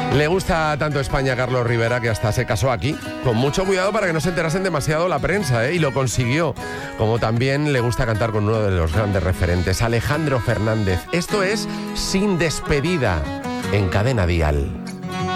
Le gusta tanto España a Carlos Rivera que hasta se casó aquí, con mucho cuidado para que no se enterasen demasiado la prensa, y lo consiguió. Como también le gusta cantar con uno de los grandes referentes, Alejandro Fernández. Esto es Sin Despedida, en Cadena Dial.